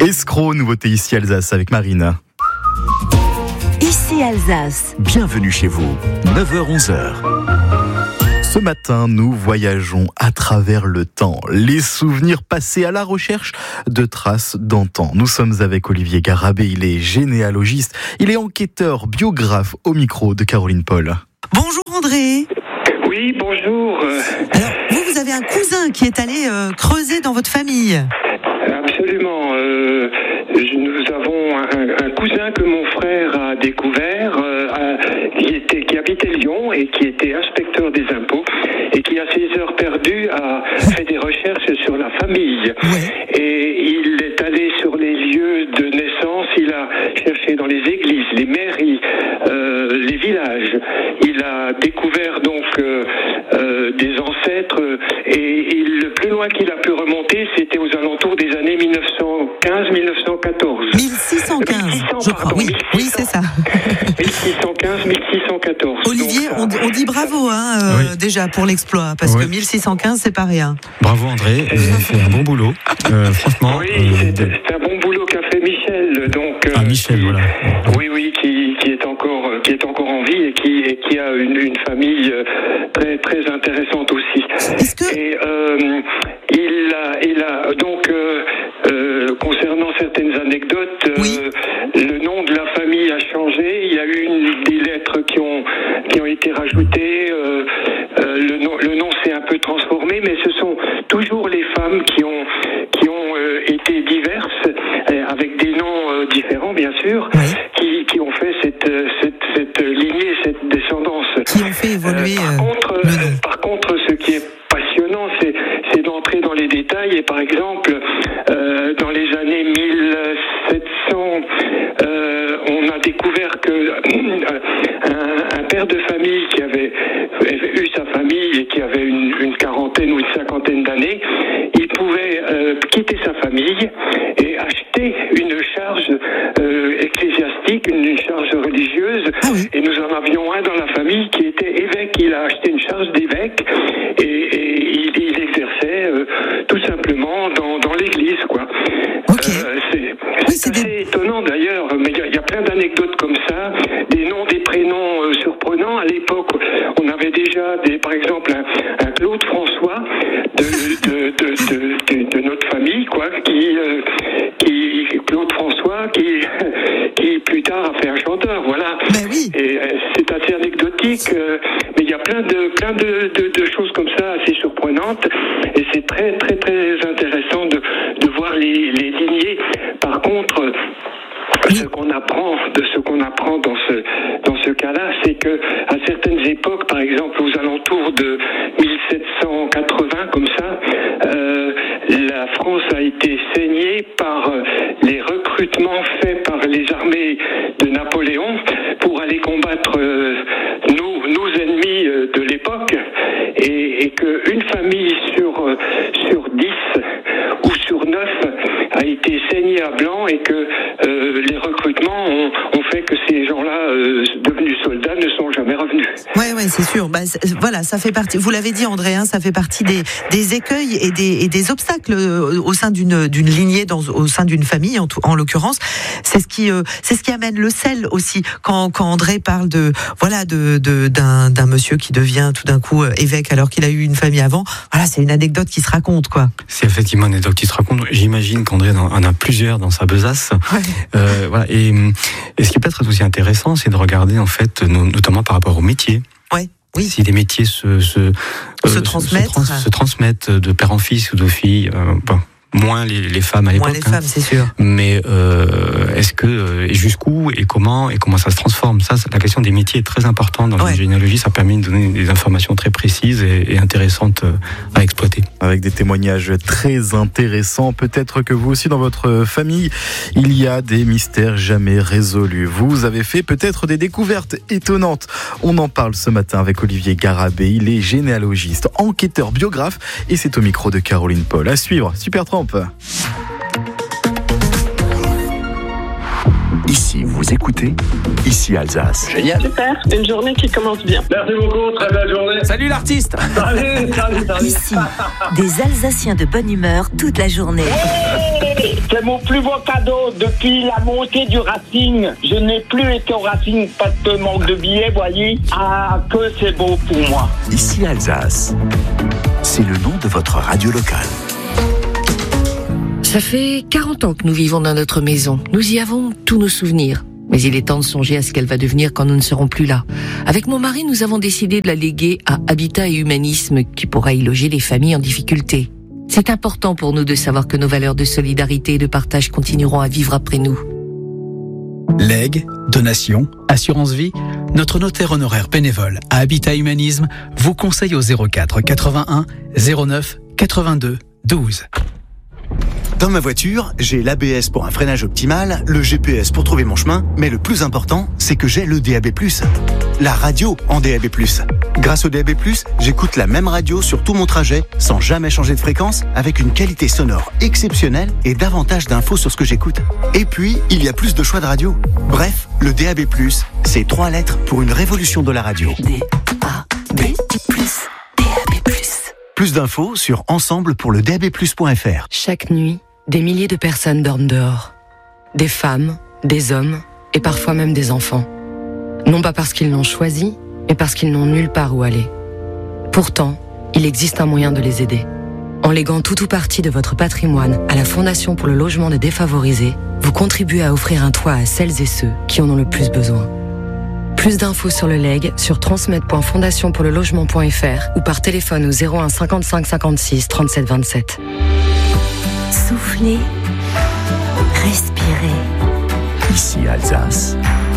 Escroc, nouveauté ici Alsace avec Marine. Ici Alsace. Bienvenue chez vous, 9h-11h. Ce matin, nous voyageons à travers le temps, les souvenirs passés à la recherche de traces d'antan. Nous sommes avec Olivier Garabé, il est généalogiste, il est enquêteur, biographe au micro de Caroline Paul. Bonjour André. Oui, bonjour. Alors, vous avez un cousin qui est allé creuser dans votre famille. Absolument. Nous avons un cousin que mon frère a découvert, qui habitait Lyon et qui était inspecteur des impôts et qui, à ses heures perdues, a fait des recherches sur la famille. Ouais. Et il est allé sur les lieux de naissance, il a cherché dans les églises, les mairies, les villages. Il a découvert donc des ancêtres et le plus loin qu'il a pu remonter, c'était aux alentours des années 1915-1914. 1615, je crois. Oui, c'est ça. 1615-1614. Olivier, donc, on dit bravo oui. déjà pour l'exploit, parce que 1615, c'est pas rien. Bravo André, vous avez fait un bon boulot. Franchement. Oui, c'est un bon boulot qu'a fait Michel. Donc, Michel, voilà. Oui, qui est encore en vie et qui a une famille très très intéressante aussi. Est-ce que Et il a donc concernant certaines anecdotes, Oui. le nom de la famille a changé. Il y a eu des lettres qui ont été rajoutées. Le nom s'est un peu transformé, mais ce sont toujours les femmes qui ont été diverses, avec des noms différents bien sûr, Oui. qui ont fait cette lignée, cette descendance. Qui ont fait évoluer Par contre, ce qui est passionnant, c'est d'entrer dans les détails. Et par exemple, dans les années 1700, on a découvert que un père de famille qui avait eu sa famille et qui avait une quarantaine ou une cinquantaine d'années, il pouvait quitter sa famille et acheter une charge ecclésiastique, une charge religieuse. Ah oui. Et nous en avions un dans la famille qui était évêque. Il a acheté une charge d'évêque et il exerçait tout simplement dans l'église, quoi. Ok. C'est assez étonnant d'ailleurs, mais il y a plein d'anecdotes comme ça, des noms, des prénoms surprenants. À l'époque, on avait déjà par exemple un Claude François de notre famille, quoi, Claude François qui plus tard a fait un chanteur, voilà. Ben oui. Et c'est assez anecdotique, mais il y a plein de choses comme ça assez surprenantes, et c'est très très très intéressant de voir les lignées. Par contre, ce qu'on apprend dans ce cas-là, c'est que à certaines époques, par exemple aux alentours de 1780, comme ça, la France a été saignée par les recrutements faits par les armées de Napoléon pour aller combattre nos ennemis de l'époque, et qu'une famille sur 10 ou sur 9 a été saignée à blanc, et que les recrutements ont fait que ces gens-là, devenus soldats, ne sont jamais revenus. Ouais, c'est sûr. Voilà, ça fait partie. Vous l'avez dit, André, ça fait partie des écueils et des obstacles au sein d'une lignée, au sein d'une famille, en l'occurrence. C'est ce qui amène le sel aussi. Quand André parle d'un monsieur qui devient tout d'un coup évêque alors qu'il a eu une famille avant. Voilà, c'est une anecdote qui se raconte, quoi. C'est effectivement une anecdote qui se raconte. J'imagine qu'André en a plusieurs dans sa besace. Ouais. Voilà. Et ce qui peut être aussi intéressant, c'est de regarder en fait, notamment par rapport au métier. Ouais. Oui. Si les métiers se transmettent de père en fils ou de fille. Moins les femmes à l'époque. Moins les femmes, c'est sûr. Mais est-ce que jusqu'où et comment ça se transforme? Ça, la question des métiers est très importante dans la généalogie. Ça permet de donner des informations très précises et intéressantes à exploiter. Avec des témoignages très intéressants. Peut-être que vous aussi, dans votre famille, il y a des mystères jamais résolus. Vous avez fait peut-être des découvertes étonnantes. On en parle ce matin avec Olivier Garabé. Il est généalogiste, enquêteur, biographe, et c'est au micro de Caroline Paul. À suivre, Super Trump. Ici, vous écoutez. Ici, Alsace. Génial. Super, une journée qui commence bien. Merci beaucoup, très belle journée. Salut l'artiste. Salut. Ici, des Alsaciens de bonne humeur toute la journée. Hey, c'est mon plus beau cadeau depuis la montée du Racing. Je n'ai plus été au Racing parce que manque de billets, voyez. Ah, que c'est beau pour moi. Ici, Alsace. C'est le nom de votre radio locale. Ça fait 40 ans que nous vivons dans notre maison. Nous y avons tous nos souvenirs. Mais il est temps de songer à ce qu'elle va devenir quand nous ne serons plus là. Avec mon mari, nous avons décidé de la léguer à Habitat et Humanisme, qui pourra y loger les familles en difficulté. C'est important pour nous de savoir que nos valeurs de solidarité et de partage continueront à vivre après nous. Legs, donations, assurance vie, notre notaire honoraire bénévole à Habitat Humanisme vous conseille au 04 81 09 82 12. Dans ma voiture, j'ai l'ABS pour un freinage optimal, le GPS pour trouver mon chemin, mais le plus important, c'est que j'ai le DAB+, la radio en DAB+. Grâce au DAB+, j'écoute la même radio sur tout mon trajet, sans jamais changer de fréquence, avec une qualité sonore exceptionnelle et davantage d'infos sur ce que j'écoute. Et puis, il y a plus de choix de radio. Bref, le DAB+, c'est 3 lettres pour une révolution de la radio. DAB+. Plus d'infos sur ensemblepourledabplus.fr. Chaque nuit, des milliers de personnes dorment dehors. Des femmes, des hommes et parfois même des enfants. Non pas parce qu'ils l'ont choisi, mais parce qu'ils n'ont nulle part où aller. Pourtant, il existe un moyen de les aider. En léguant tout ou partie de votre patrimoine à la Fondation pour le logement des défavorisés, vous contribuez à offrir un toit à celles et ceux qui en ont le plus besoin. Plus d'infos sur le legs sur transmettre.fondationpourlelogement.fr ou par téléphone au 01 55 56 37 27. Soufflez, respirez. Ici, Alsace.